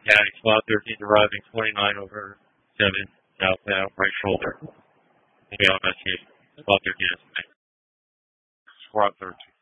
County, squad 13 arriving 29 over 7 southbound, right shoulder. Maybe I'll investigate. Squad 13 is squad 13.